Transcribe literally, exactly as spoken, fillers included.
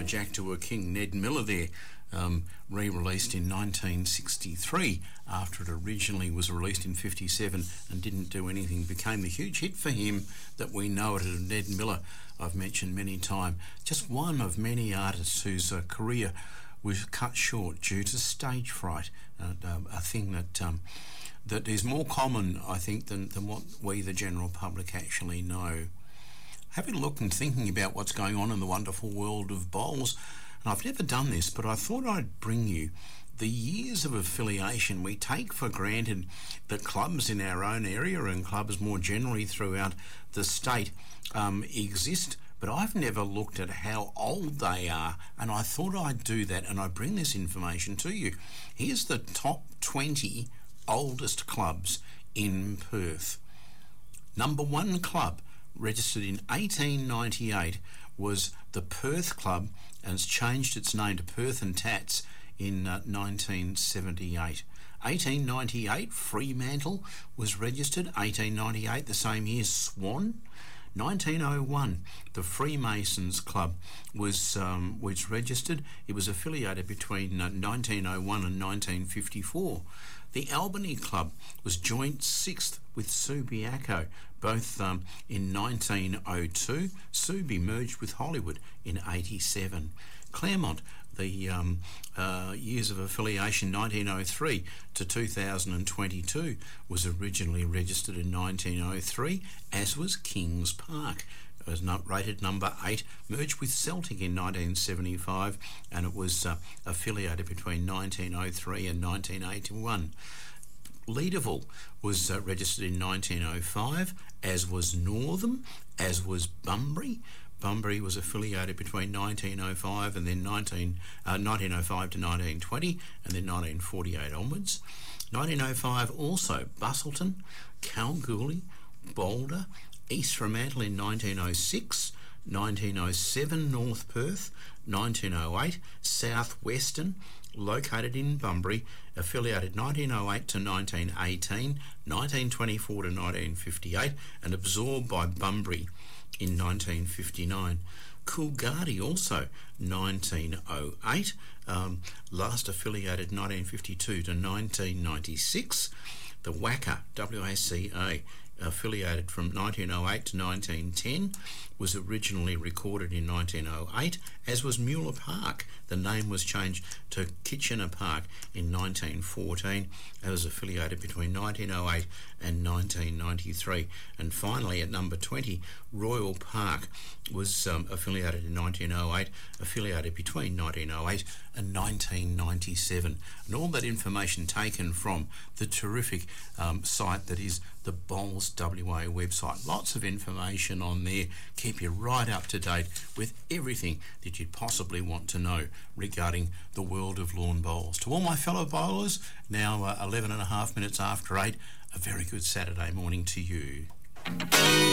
Jack to a King, Ned Miller there, um, re-released in nineteen sixty-three after it originally was released in fifty-seven and didn't do anything. Became a huge hit for him that we know it as Ned Miller, I've mentioned many times. Just one of many artists whose uh, career was cut short due to stage fright, uh, uh, a thing that um, that is more common, I think, than, than what we, the general public, actually know. Having a look and thinking about what's going on in the wonderful world of bowls, and I've never done this, but I thought I'd bring you the years of affiliation. We take for granted that clubs in our own area and clubs more generally throughout the state um, exist, but I've never looked at how old they are, and I thought I'd do that, and I bring this information to you. Here's the top twenty oldest clubs in Perth. Number one club, registered in eighteen ninety-eight, was the Perth Club, and it's changed its name to Perth and Tats in uh, nineteen seventy-eight. eighteen ninety-eight, Fremantle was registered. eighteen ninety-eight, the same year, Swan. nineteen oh one, the Freemasons Club was um, was registered. It was affiliated between uh, nineteen oh one and nineteen fifty-four. The Albany Club was joint sixth with Subiaco, both um, in nineteen oh two. Subi merged with Hollywood in eighty-seven. Claremont, the um, uh, years of affiliation nineteen oh three to two thousand twenty-two, was originally registered in nineteen oh three, as was Kings Park. It was not rated number eight, merged with Celtic in nineteen seventy-five, and it was uh, affiliated between nineteen oh three and nineteen eighty-one. Leederville was uh, registered in nineteen oh five, as was Northam, as was Bunbury. Bunbury was affiliated between nineteen oh five and then nineteen, uh, nineteen oh five to nineteen twenty, and then nineteen forty-eight onwards. nineteen oh five also Busselton, Kalgoorlie, Boulder, East Fremantle in nineteen oh six, nineteen oh seven North Perth, nineteen oh eight South Western, located in Bunbury, affiliated nineteen oh eight to nineteen eighteen, nineteen twenty-four to nineteen fifty-eight, and absorbed by Bunbury in nineteen fifty-nine. Coolgardie also nineteen oh eight, um, last affiliated nineteen fifty-two to nineteen ninety-six. The WACA, W A C A, affiliated from nineteen oh eight to nineteen ten, was originally recorded in nineteen oh eight, as was Muir Park. The name was changed to Kitchener Park in nineteen fourteen. It was affiliated between nineteen oh eight and nineteen ninety-three. And finally, at number twenty, Royal Park was um, affiliated in nineteen oh eight, affiliated between nineteen oh eight and nineteen ninety-seven. And all that information taken from the terrific um, site that is the Bowls W A website. Lots of information on there. Keep you right up to date with everything that you'd possibly want to know regarding the world of lawn bowls. To all my fellow bowlers, now uh, eleven and a half minutes after eight, a very good Saturday morning to you.